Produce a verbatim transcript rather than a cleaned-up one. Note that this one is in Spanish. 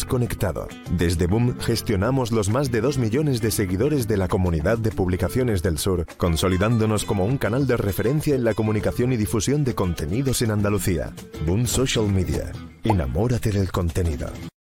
conectado. Desde Boom gestionamos los más de dos millones de seguidores de la comunidad de publicaciones del sur, consolidándonos como un canal de referencia en la comunicación y difusión de contenidos en Andalucía. Boom Social Media. Enamórate del contenido.